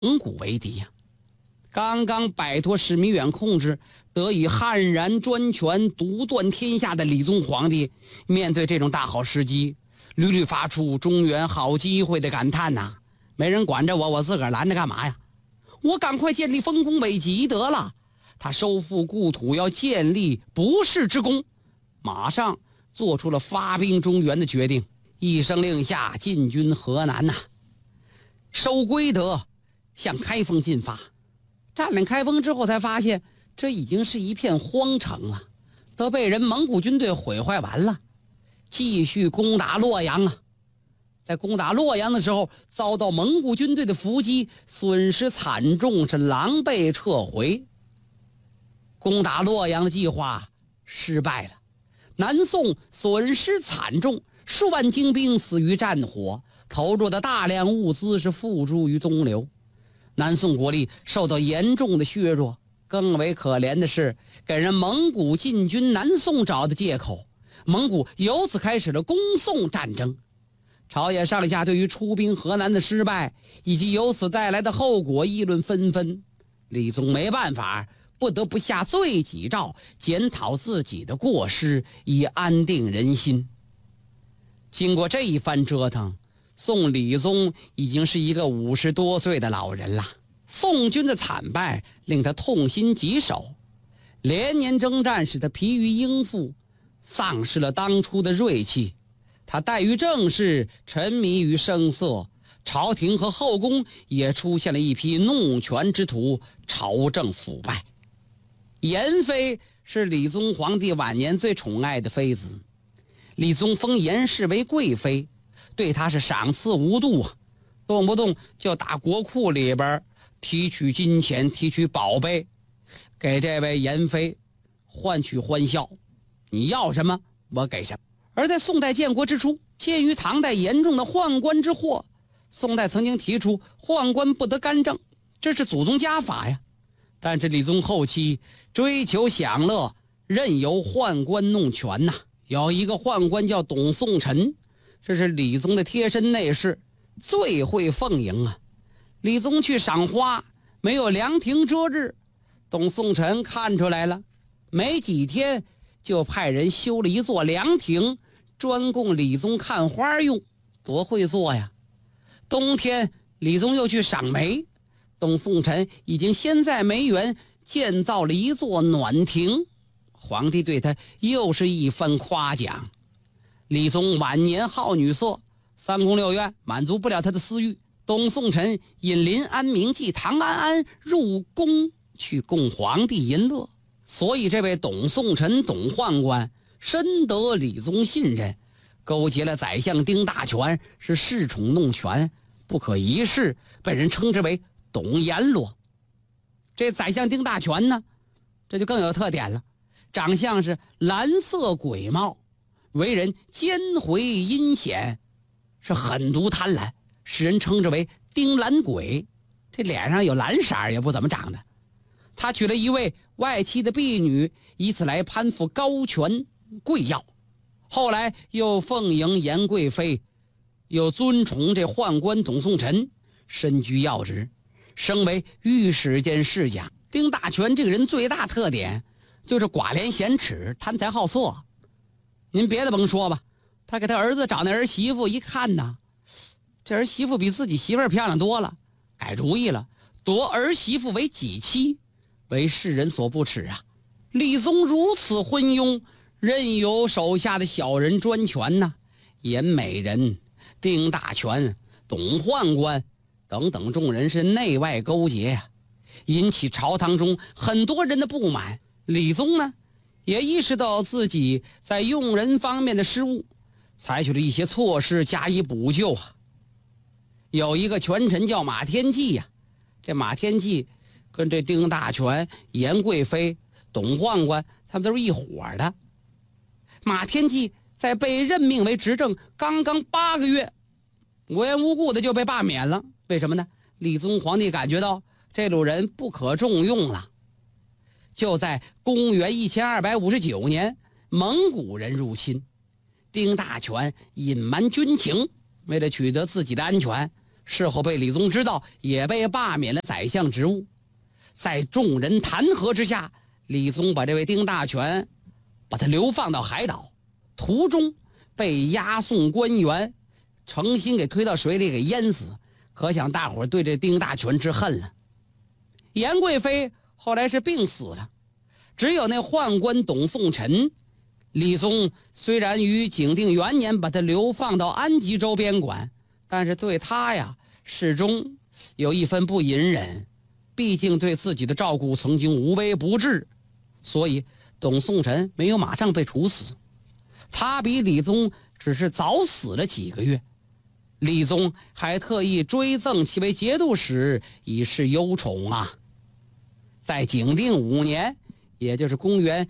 蒙古为敌呀。刚刚摆脱史弥远控制，得以悍然专权独断天下的理宗皇帝，面对这种大好时机，屡屡发出中原好机会的感叹呐。没人管着我自个儿拦着干嘛呀？我赶快建立丰功伟绩得了。他收复故土，要建立不世之功，马上做出了发兵中原的决定，一声令下，进军河南呐。收归德，向开封进发。占领开封之后，才发现这已经是一片荒城了，都被人蒙古军队毁坏完了。继续攻打洛阳啊！在攻打洛阳的时候，遭到蒙古军队的伏击，损失惨重，是狼狈撤回。攻打洛阳的计划失败了，南宋损失惨重，数万精兵死于战火，投入的大量物资是付诸于东流。南宋国力受到严重的削弱，更为可怜的是，给人蒙古进军南宋找的借口。蒙古由此开始了攻宋战争。朝野上下对于出兵河南的失败以及由此带来的后果议论纷纷。理宗没办法，不得不下罪己诏，检讨自己的过失，以安定人心。经过这一番折腾，宋理宗已经是一个50多岁的老人了。宋军的惨败令他痛心疾首，连年征战使他疲于应付，丧失了当初的锐气。他怠于政事，沉迷于声色，朝廷和后宫也出现了一批弄权之徒，朝政腐败。严妃是理宗皇帝晚年最宠爱的妃子，理宗封严氏为贵妃，对她是赏赐无度啊，动不动就打国库里边提取金钱，提取宝贝，给这位严妃换取欢笑，你要什么我给什么。而在宋代建国之初，鉴于唐代严重的宦官之祸，宋代曾经提出宦官不得干政，这是祖宗家法呀。但是理宗后期追求享乐，任由宦官弄权呐。有一个宦官叫董宋臣，这是理宗的贴身内侍，最会奉迎啊。理宗去赏花，没有凉亭遮日，董宋臣看出来了，没几天就派人修了一座凉亭，专供理宗看花用，多会做呀。冬天理宗又去赏梅，董宋臣已经先在梅园建造了一座暖亭，皇帝对他又是一番夸奖。理宗晚年好女色，三宫六院满足不了他的私欲，董宋臣引临安名妓唐安安入宫去供皇帝淫乐，所以这位董宋臣董宦官深得理宗信任，勾结了宰相丁大权，是恃宠弄权，不可一世，被人称之为董阎罗。这宰相丁大权呢，这就更有特点了，长相是蓝色鬼貌，为人奸回阴险，是狠毒贪婪，使人称之为丁蓝鬼。这脸上有蓝色也不怎么长的。他娶了一位外戚的婢女，以此来攀附高权贵要，后来又奉迎严贵妃，又尊崇这宦官董宋臣，身居要职，升为御史监侍讲。丁大权这个人最大特点就是寡廉鲜耻，贪财好色。您别的甭说吧，他给他儿子找那儿媳妇一看呐，这儿媳妇比自己媳妇漂亮多了，改主意了，夺儿媳妇为己妻，为世人所不齿啊。理宗如此昏庸，任由手下的小人专权呐，严美人、丁大权、董宦官等等众人是内外勾结呀，引起朝堂中很多人的不满。理宗呢，也意识到自己在用人方面的失误，采取了一些措施加以补救啊。有一个权臣叫马天骥呀，这马天骥跟这丁大权、严贵妃、董宦官他们都是一伙的。马天骥在被任命为执政刚刚8个月，无缘无故的就被罢免了。为什么呢？理宗皇帝感觉到这种人不可重用了。就在公元1259年，蒙古人入侵，丁大权隐瞒军情，为了取得自己的安全， 事后被李宗知道，也被罢免了宰相职务。在众人弹劾之下，李宗把这位丁大全把他流放到海岛，途中被押送官员，诚心给推到水里给淹死。可想大伙对这丁大全之恨了。严贵妃后来是病死了，只有那宦官董宋臣，李宗虽然于景定元年把他流放到安吉州边管，但是对他呀始终有一分不隐忍，毕竟对自己的照顾曾经无微不至，所以董宋臣没有马上被处死，他比李宗只是早死了几个月。李宗还特意追赠其为节度使，以示忧宠啊。在景定5年，也就是公元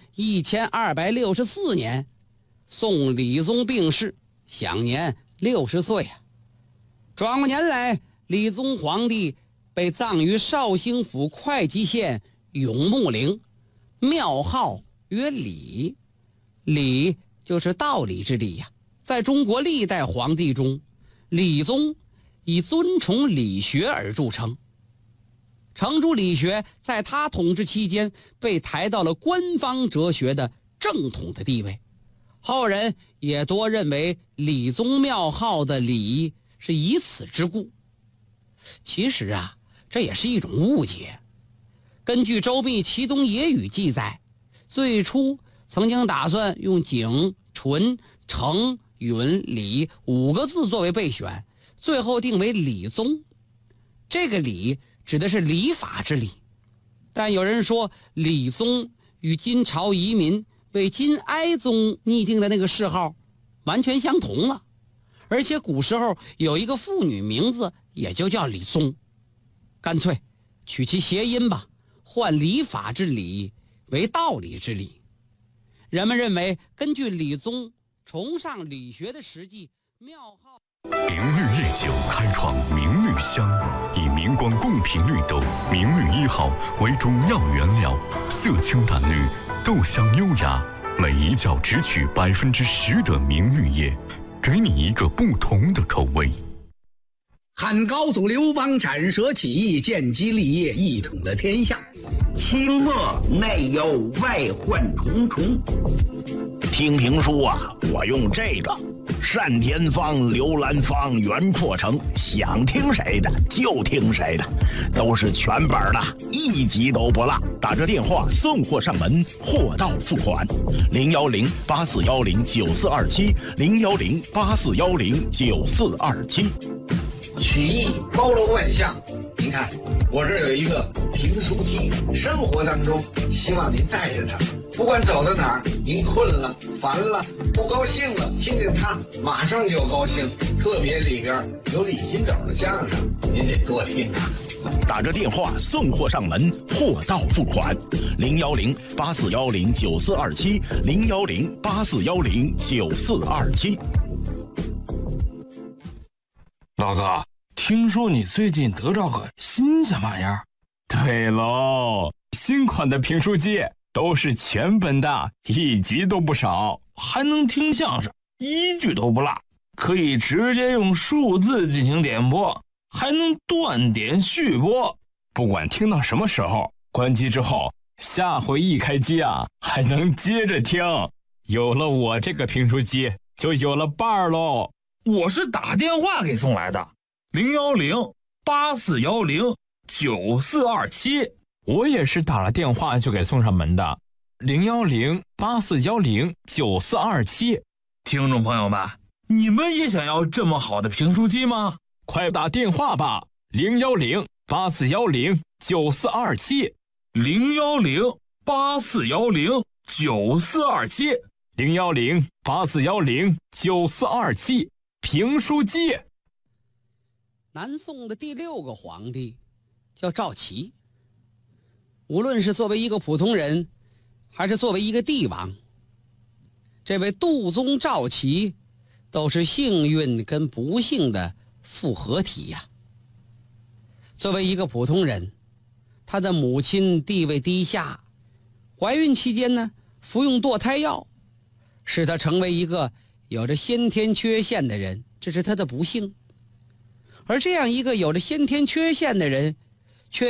1264年，宋理宗病逝，享年60岁啊。转过年来，理宗皇帝被葬于绍兴府会稽县永穆陵，庙号曰理，理就是道理之理呀。在中国历代皇帝中，理宗以尊崇理学而著称，程朱理学在他统治期间被抬到了官方哲学的正统的地位，后人也多认为理宗庙号的理是以此之故。其实啊，这也是一种误解。根据周密《齐东野语》记载，最初曾经打算用景、纯、程、允、理5个字作为备选，最后定为理宗。这个理指的是礼法之理，但有人说理宗与金朝移民为金哀宗拟定的那个谥号完全相同了，而且古时候有一个妇女名字也就叫李宗，干脆取其谐音吧，换礼法之理为道理之理。人们认为根据李宗崇尚理学的实际，庙号明绿夜酒开创明绿香，以明光贡品绿豆明绿1号为主要原料，色清淡绿，豆香优雅，每一窖只取10%的明绿叶，给你一个不同的口味。 汉高祖刘邦斩蛇起义，建基立业，一统了天下。 清末内忧外患重重。听评书啊，我用这个单田芳、刘兰芳、袁阔成，想听谁的就听谁的，都是全本的，一集都不落。打着电话送货上门，货到付款。010-8410-9427，010-8410-9427。 曲艺包罗万象，您看我这有一个评书机，生活当中希望您带着它，不管走到哪儿，您困了、烦了、不高兴了，听听它马上就高兴。特别里边有李金斗的相声，您得多听啊。 打着电话送货上门，货到付款。010-8410-9427，010-8410-9427。 老哥，听说你最近得着个新鲜玩意儿？ 对喽，新款的评书机都是全本的，一集都不少， 还能听相声，一句都不落，可以直接用数字进行点播，还能断点续播， 不管听到什么时候，关机之后，下回一开机啊，还能接着听。有了我这个评书机，就有了伴儿喽。 我是打电话给送来的，010-8410-9427。 我也是打了电话就给送上门的，010-8410-9427。 听众朋友们，你们也想要这么好的评书机吗？ 快打电话吧，010-8410-9427。 010-8410-9427。 010-8410-9427。评书机。 南宋的第6个皇帝叫赵齐，无论是作为一个普通人，还是作为一个帝王，这位杜宗赵齐都是幸运跟不幸的复合体呀。作为一个普通人，他的母亲地位低下，怀孕期间呢，服用堕胎药，使他成为一个有着先天缺陷的人，这是他的不幸。 而这样一个有着先天缺陷的人，